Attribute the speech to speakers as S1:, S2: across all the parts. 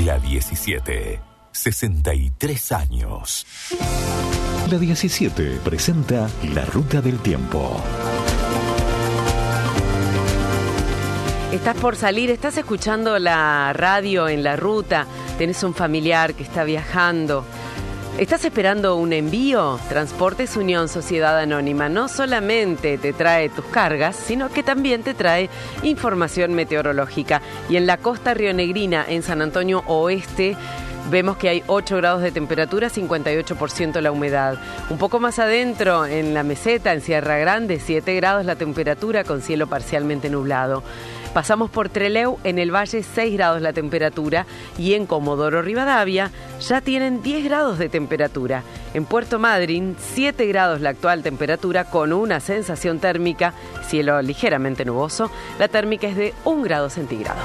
S1: La 17. 63 años.
S2: La 17 presenta La Ruta del Tiempo.
S3: Estás por salir, estás escuchando la radio en la ruta, tenés un familiar que está viajando. ¿Estás esperando un envío? Transportes Unión Sociedad Anónima no solamente te trae tus cargas, sino que también te trae información meteorológica. Y en la costa rionegrina, en San Antonio Oeste, vemos que hay 8 grados de temperatura, 58% la humedad. Un poco más adentro, en la meseta, en Sierra Grande, 7 grados la temperatura con cielo parcialmente nublado. Pasamos por Trelew, en el Valle 6 grados la temperatura y en Comodoro Rivadavia ya tienen 10 grados de temperatura. En Puerto Madryn 7 grados la actual temperatura con una sensación térmica, cielo ligeramente nuboso, la térmica es de 1 grado centígrado.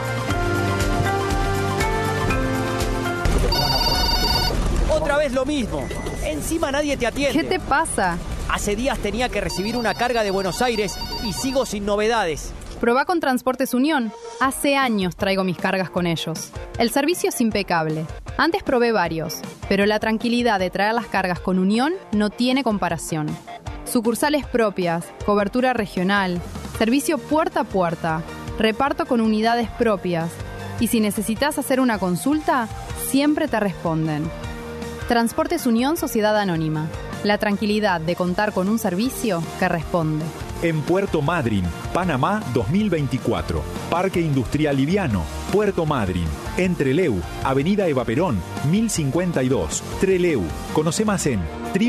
S4: Otra vez lo mismo, encima nadie te atiende.
S5: ¿Qué te pasa?
S4: Hace días tenía que recibir una carga de Buenos Aires y sigo sin novedades.
S5: Probá con Transportes Unión. Hace años traigo mis cargas con ellos. El servicio es impecable. Antes probé varios, pero la tranquilidad de traer las cargas con Unión no tiene comparación. Sucursales propias, cobertura regional, servicio puerta a puerta, reparto con unidades propias. Y si necesitas hacer una consulta, siempre te responden. Transportes Unión Sociedad Anónima. La tranquilidad de contar con un servicio que responde.
S6: En Puerto Madryn, Panamá 2024. Parque Industrial Liviano, Puerto Madryn. En Trelew, Avenida Eva Perón, 1052. Trelew. Conoce más en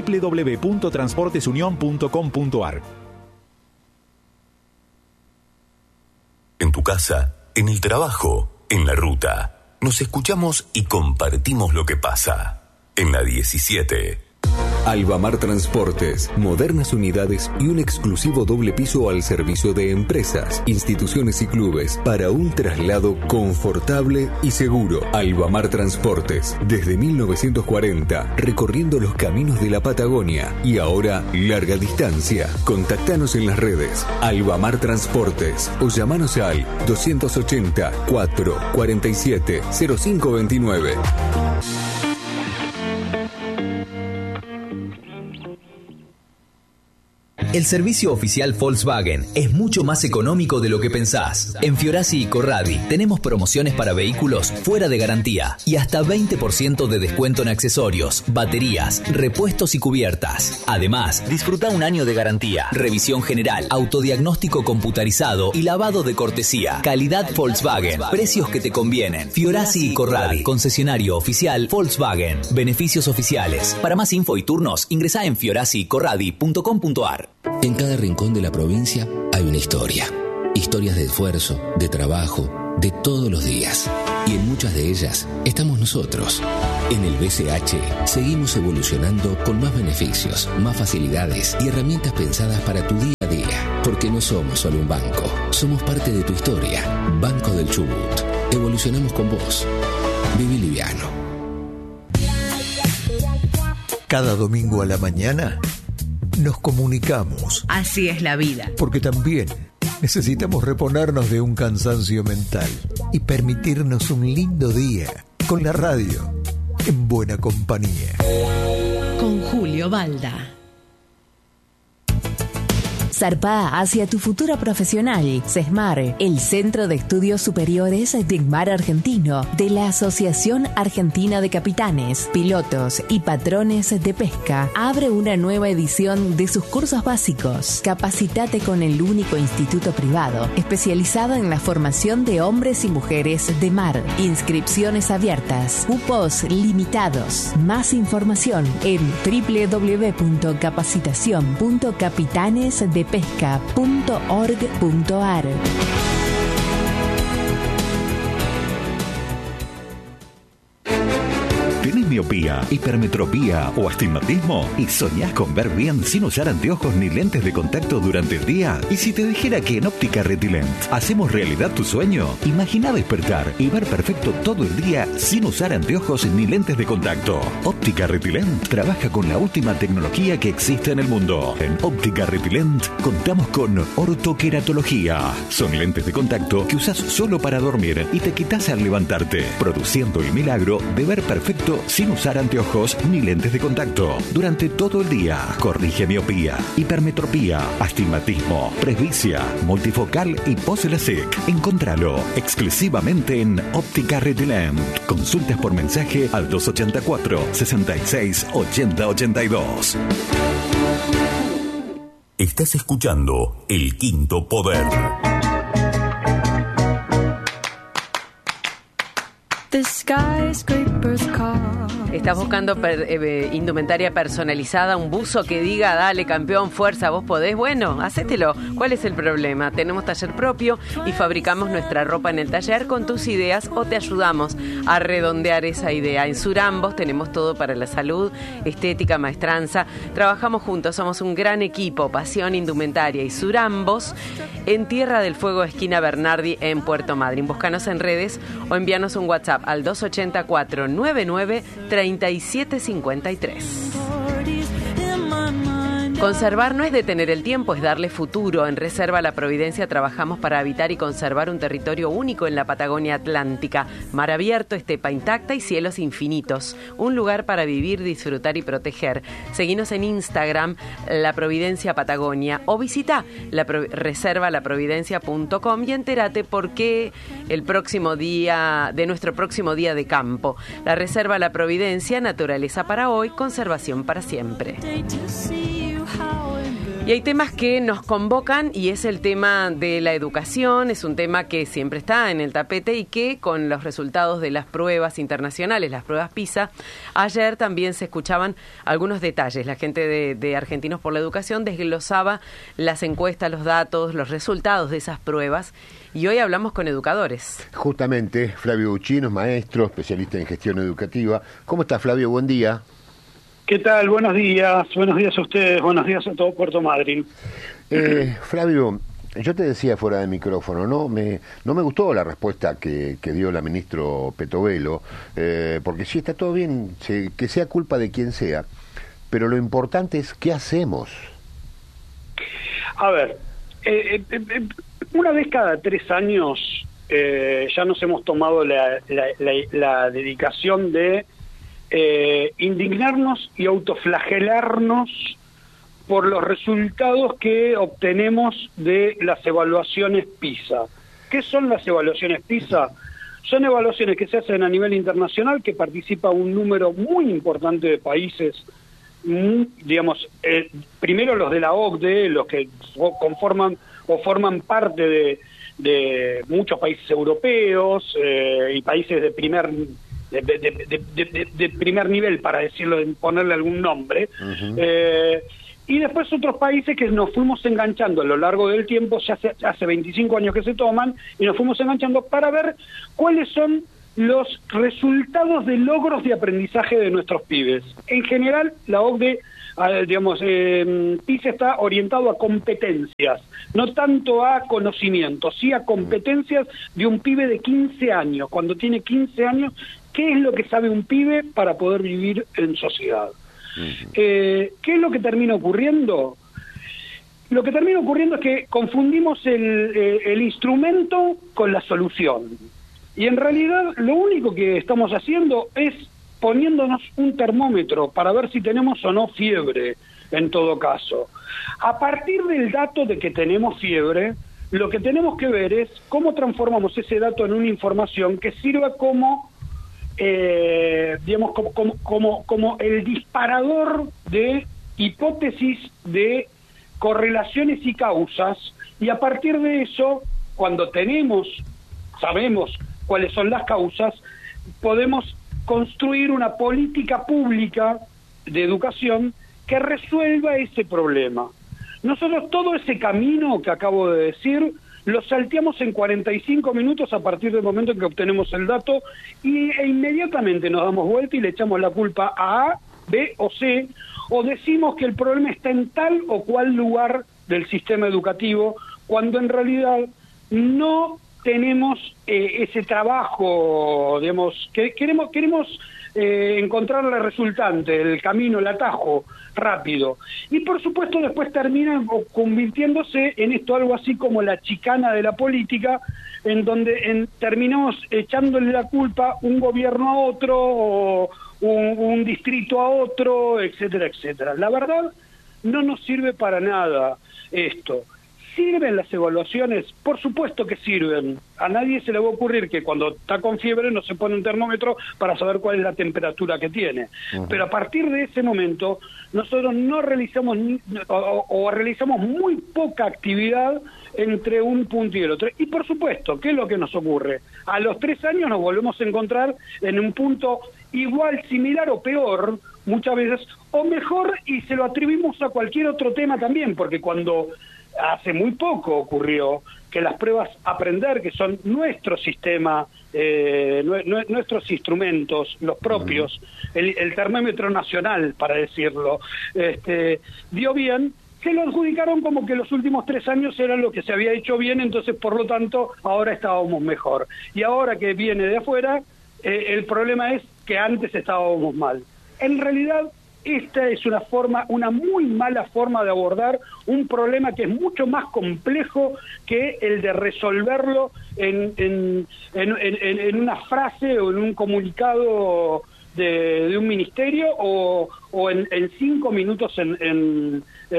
S6: www.transportesunion.com.ar.
S1: En tu casa, en el trabajo, en la ruta. Nos escuchamos y compartimos lo que pasa. En la 17.
S7: Albamar Transportes, modernas unidades y un exclusivo doble piso al servicio de empresas, instituciones y clubes para un traslado confortable y seguro. Albamar Transportes, desde 1940, recorriendo los caminos de la Patagonia y ahora larga distancia. Contactanos en las redes Albamar Transportes o llamanos al 280 447 0529.
S8: El servicio oficial Volkswagen es mucho más económico de lo que pensás. En Fiorasi y Corradi tenemos promociones para vehículos fuera de garantía y hasta 20% de descuento en accesorios, baterías, repuestos y cubiertas. Además, disfruta un año de garantía, revisión general, autodiagnóstico computarizado y lavado de cortesía. Calidad Volkswagen, precios que te convienen. Fiorasi y Corradi, concesionario oficial Volkswagen. Beneficios oficiales. Para más info y turnos, ingresá en fiorasicorradi.com.ar.
S9: En cada rincón de la provincia hay una historia. Historias de esfuerzo, de trabajo, de todos los días. Y en muchas de ellas estamos nosotros. En el BCH seguimos evolucionando con más beneficios, más facilidades y herramientas pensadas para tu día a día. Porque no somos solo un banco, somos parte de tu historia. Banco del Chubut. Evolucionamos con vos. Viví liviano.
S10: Cada domingo a la mañana nos comunicamos.
S11: Así es la vida.
S10: Porque también necesitamos reponernos de un cansancio mental y permitirnos un lindo día con la radio en buena compañía.
S11: Con Julio Balda.
S12: Zarpá hacia tu futuro profesional. CESMAR, el Centro de Estudios Superiores de Mar Argentino, de la Asociación Argentina de Capitanes, Pilotos y Patrones de Pesca, abre una nueva edición de sus cursos básicos. Capacitate con el único instituto privado especializado en la formación de hombres y mujeres de mar. Inscripciones abiertas, cupos limitados. Más información en www.capacitacion.capitanesdepesca.org.ar.
S2: ¿Tenés ¿Tenés miopía, hipermetropía o astigmatismo? ¿Y soñás con ver bien sin usar anteojos ni lentes de contacto durante el día? ¿Y si te dijera que en Óptica Retilent hacemos realidad tu sueño? Imagina despertar y ver perfecto todo el día sin usar anteojos ni lentes de contacto. Óptica Retilent trabaja con la última tecnología que existe en el mundo. En Óptica Retilent contamos con ortoqueratología. Son lentes de contacto que usas solo para dormir y te quitas al levantarte, produciendo el milagro de ver perfecto sin usar anteojos ni lentes de contacto. Durante todo el día, corrige miopía, hipermetropía, astigmatismo, presbicia, multifocal y post-LASIK. Encontralo exclusivamente en Óptica Retilent. Consultas por mensaje al 284 66 80 82.
S1: Estás escuchando El Quinto Poder.
S3: Estás buscando indumentaria personalizada, un buzo que diga, dale campeón, fuerza, vos podés. Bueno, hacételo. ¿Cuál es el problema? Tenemos taller propio y fabricamos nuestra ropa en el taller con tus ideas o te ayudamos a redondear esa idea. En Surambos tenemos todo para la salud, estética, maestranza. Trabajamos juntos, somos un gran equipo. Pasión Indumentaria y Surambos en Tierra del Fuego, esquina Bernardi, en Puerto Madryn. Búscanos en redes o envíanos un WhatsApp al 284 99 3753. Conservar no es detener el tiempo, es darle futuro. En Reserva La Providencia trabajamos para habitar y conservar un territorio único en la Patagonia Atlántica. Mar abierto, estepa intacta y cielos infinitos. Un lugar para vivir, disfrutar y proteger. Seguinos en Instagram, La Providencia Patagonia, o visita reservalaprovidencia.com y entérate por qué nuestro próximo día de campo. La Reserva La Providencia, naturaleza para hoy, conservación para siempre. Y hay temas que nos convocan y es el tema de la educación, es un tema que siempre está en el tapete y que con los resultados de las pruebas internacionales, las pruebas PISA, ayer también se escuchaban algunos detalles. La gente de Argentinos por la Educación desglosaba las encuestas, los datos, los resultados de esas pruebas y hoy hablamos con educadores.
S13: Justamente, Flavio Buchino, maestro, especialista en gestión educativa. ¿Cómo está, Flavio? Buen día.
S14: ¿Qué tal? Buenos días a ustedes, buenos días a todo Puerto Madryn.
S13: Flavio, yo te decía fuera de micrófono, no me gustó la respuesta que dio la ministro Petovelo, porque sí está todo bien, que sea culpa de quien sea, pero lo importante es qué hacemos.
S14: A ver, una vez cada 3 años ya nos hemos tomado la dedicación de indignarnos y autoflagelarnos por los resultados que obtenemos de las evaluaciones PISA. ¿Qué son las evaluaciones PISA? Son evaluaciones que se hacen a nivel internacional, que participa un número muy importante de países, digamos, primero los de la OCDE, los que conforman o forman parte de muchos países europeos y países de primer nivel, para decirlo, ponerle algún nombre, y después otros países que nos fuimos enganchando a lo largo del tiempo, ya hace 25 años que se toman, y nos fuimos enganchando para ver cuáles son los resultados de logros de aprendizaje de nuestros pibes. En general, la OCDE, PISA está orientado a competencias, no tanto a conocimiento, sí a competencias de un pibe de 15 años. Cuando tiene 15 años, ¿qué es lo que sabe un pibe para poder vivir en sociedad? ¿Qué es lo que termina ocurriendo? Lo que termina ocurriendo es que confundimos el instrumento con la solución. Y en realidad lo único que estamos haciendo es poniéndonos un termómetro para ver si tenemos o no fiebre, en todo caso. A partir del dato de que tenemos fiebre, lo que tenemos que ver es cómo transformamos ese dato en una información que sirva como como el disparador de hipótesis de correlaciones y causas, y a partir de eso, cuando sabemos cuáles son las causas, podemos construir una política pública de educación que resuelva ese problema. Nosotros todo ese camino que acabo de decir lo salteamos en 45 minutos a partir del momento en que obtenemos el dato e inmediatamente nos damos vuelta y le echamos la culpa a A, B o C, o decimos que el problema está en tal o cual lugar del sistema educativo, cuando en realidad no tenemos ese trabajo, digamos, que queremos encontrar la resultante, el camino, el atajo rápido. Y por supuesto después termina convirtiéndose en esto algo así como la chicana de la política, en donde terminamos echándole la culpa un gobierno a otro, o un distrito a otro, etcétera, etcétera. La verdad, no nos sirve para nada esto. ¿Sirven las evaluaciones? Por supuesto que sirven. A nadie se le va a ocurrir que cuando está con fiebre no se pone un termómetro para saber cuál es la temperatura que tiene. Pero a partir de ese momento, nosotros no realizamos o realizamos muy poca actividad entre un punto y el otro. Y por supuesto, ¿qué es lo que nos ocurre? A los 3 años nos volvemos a encontrar en un punto igual, similar o peor, muchas veces, o mejor, y se lo atribuimos a cualquier otro tema también, porque cuando hace muy poco ocurrió que las pruebas aprender, que son nuestro sistema, nuestros instrumentos, los propios, el termómetro nacional, para decirlo, dio bien, se lo adjudicaron como que los últimos 3 años eran lo que se había hecho bien, entonces por lo tanto ahora estábamos mejor. Y ahora que viene de afuera, el problema es que antes estábamos mal. En realidad, esta es una muy mala forma de abordar un problema que es mucho más complejo que el de resolverlo en una frase o en un comunicado de un ministerio o en 5 minutos en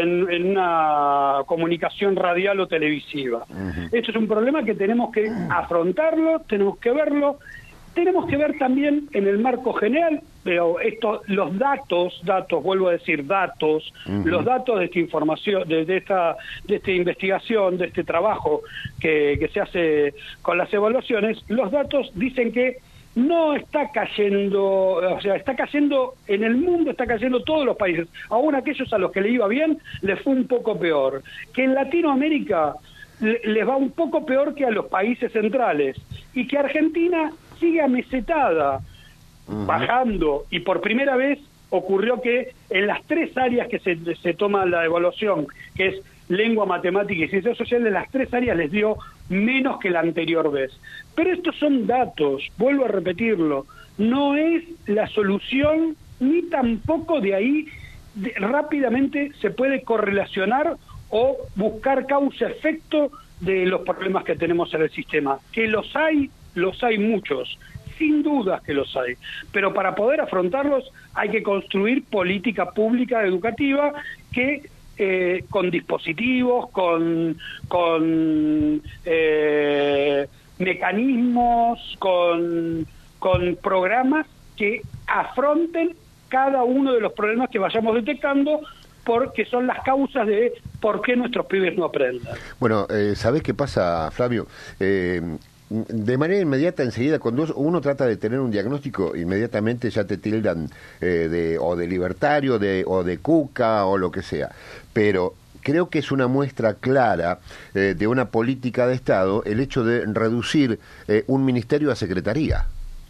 S14: una comunicación radial o televisiva. Esto es un problema que tenemos que afrontarlo, tenemos que verlo. Tenemos que ver también en el marco general, pero los datos, vuelvo a decir datos, los datos de esta información, de esta investigación, de este trabajo que se hace con las evaluaciones, los datos dicen que no está cayendo, o sea, está cayendo en el mundo, está cayendo todos los países, aún aquellos a los que le iba bien, les fue un poco peor, que en Latinoamérica les va un poco peor que a los países centrales, y que Argentina sigue amesetada, bajando, y por primera vez ocurrió que en las 3 áreas que se toma la evaluación, que es lengua, matemática y ciencias sociales, las 3 áreas les dio menos que la anterior vez. Pero estos son datos, vuelvo a repetirlo, no es la solución, ni tampoco de ahí rápidamente se puede correlacionar o buscar causa-efecto de los problemas que tenemos en el sistema. Que los hay muchos, sin dudas que los hay, pero para poder afrontarlos hay que construir política pública educativa que con dispositivos, con mecanismos, con programas que afronten cada uno de los problemas que vayamos detectando, porque son las causas de por qué nuestros pibes no aprenden.
S13: Bueno, ¿sabés qué pasa, Flavio? De manera inmediata, enseguida, cuando uno trata de tener un diagnóstico, inmediatamente ya te tildan de libertario, o de cuca, o lo que sea. Pero creo que es una muestra clara de una política de Estado el hecho de reducir un ministerio a secretaría.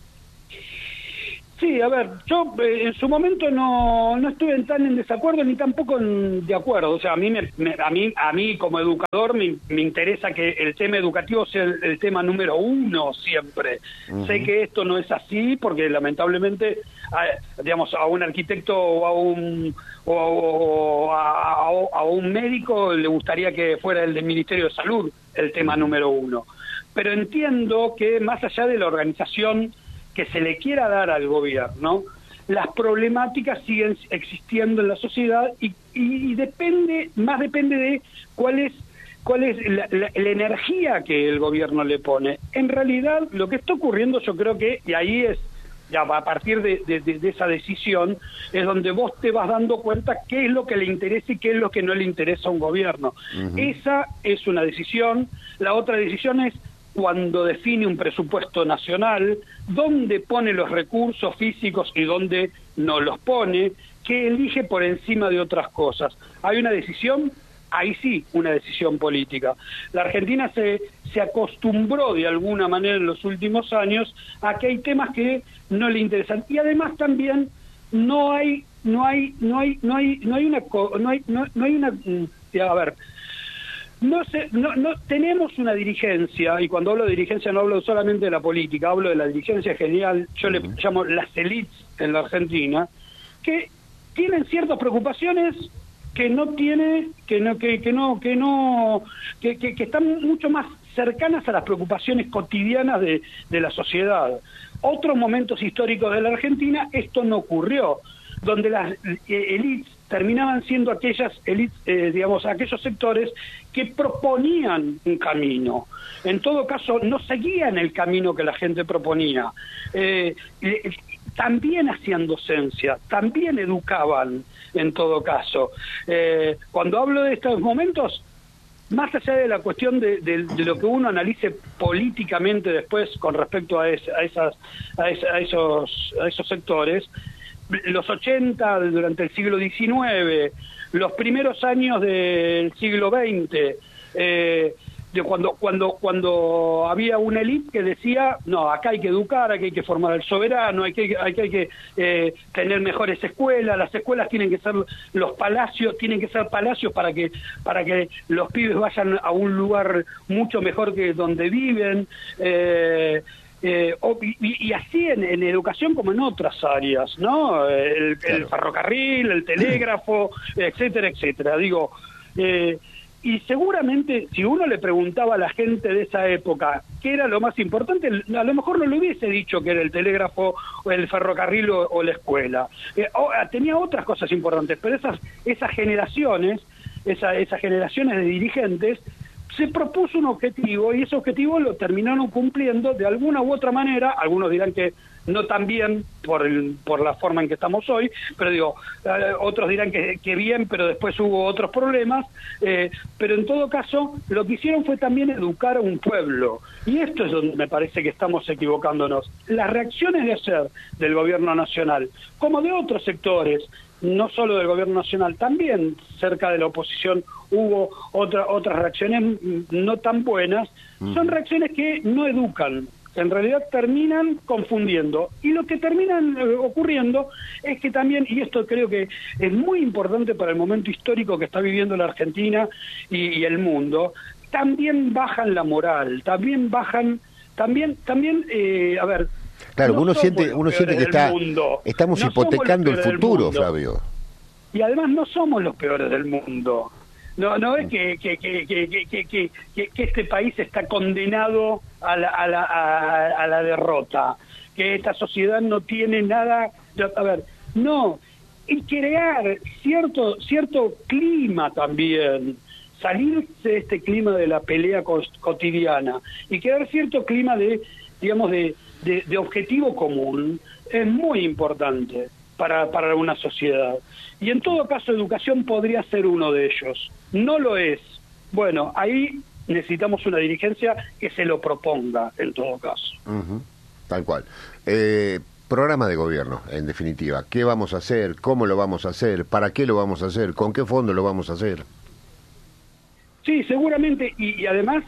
S14: Sí, a ver, yo en su momento no estuve tan en desacuerdo ni tampoco de acuerdo. O sea, a mí como educador me interesa que el tema educativo sea el tema número 1 siempre. Sé que esto no es así porque lamentablemente, digamos, a un arquitecto o a un médico le gustaría que fuera el del Ministerio de Salud el tema número 1. Pero entiendo que más allá de la organización que se le quiera dar al gobierno, las problemáticas siguen existiendo en la sociedad y depende de cuál es la energía que el gobierno le pone. En realidad, lo que está ocurriendo, yo creo que, y ahí es, ya a partir de esa decisión, es donde vos te vas dando cuenta qué es lo que le interesa y qué es lo que no le interesa a un gobierno. Esa es una decisión. La otra decisión es cuando define un presupuesto nacional, dónde pone los recursos físicos y dónde no los pone, qué elige por encima de otras cosas. Hay una decisión ahí sí una decisión política. La Argentina se acostumbró de alguna manera en los últimos años a que hay temas que no le interesan, y además también no tenemos una dirigencia, y cuando hablo de dirigencia no hablo solamente de la política, hablo de la dirigencia general, yo le llamo las élites en la Argentina, que tienen ciertas preocupaciones que están mucho más cercanas a las preocupaciones cotidianas de la sociedad. Otros momentos históricos de la Argentina esto no ocurrió, donde las élites terminaban siendo aquellas élites, aquellos sectores que proponían un camino. En todo caso, no seguían el camino que la gente proponía. También hacían docencia, también educaban, en todo caso. Cuando hablo de estos momentos, más allá de la cuestión de lo que uno analice políticamente después con respecto a esos sectores, los 80 durante el siglo XIX, los primeros años del siglo XX, cuando había una élite que decía, no, acá hay que educar, acá hay que formar al soberano, hay que tener mejores escuelas, las escuelas tienen que ser palacios para que los pibes vayan a un lugar mucho mejor que donde viven, y así en educación como en otras áreas, ¿no? El ferrocarril, el telégrafo, etcétera, etcétera. Digo, y seguramente si uno le preguntaba a la gente de esa época qué era lo más importante, a lo mejor no le hubiese dicho que era el telégrafo o el ferrocarril o la escuela. Tenía otras cosas importantes, pero esas generaciones de dirigentes se propuso un objetivo y ese objetivo lo terminaron cumpliendo de alguna u otra manera. Algunos dirán que no tan bien por la forma en que estamos hoy, pero digo, otros dirán que bien, pero después hubo otros problemas, pero en todo caso lo que hicieron fue también educar a un pueblo, y esto es donde me parece que estamos equivocándonos. Las reacciones de ayer del gobierno nacional, como de otros sectores, no solo del gobierno nacional, también cerca de la oposición hubo otras reacciones no tan buenas, son reacciones que no educan, en realidad terminan confundiendo, y lo que terminan ocurriendo es que también, y esto creo que es muy importante para el momento histórico que está viviendo la Argentina y el mundo, también bajan la moral,
S13: Claro,
S14: no
S13: uno siente que estamos hipotecando el futuro, Flavio.
S14: Y además no somos los peores del mundo. No es que este país está condenado a la derrota, que esta sociedad no tiene nada. No, y crear cierto clima también, salirse de este clima de la pelea cotidiana y crear cierto clima de objetivo común es muy importante para una sociedad. Y en todo caso, educación podría ser uno de ellos. No lo es. Bueno, ahí necesitamos una dirigencia que se lo proponga, en todo caso.
S13: Tal cual. Programa de gobierno, en definitiva. ¿Qué vamos a hacer? ¿Cómo lo vamos a hacer? ¿Para qué lo vamos a hacer? ¿Con qué fondo lo vamos a hacer?
S14: Sí, seguramente. Y además,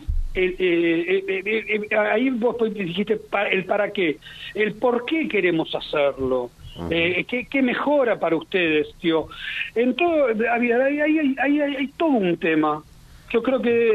S14: ahí vos dijiste el para qué. El por qué queremos hacerlo. ¿Qué mejora para ustedes, tío? En todo, hay todo un tema. Yo creo que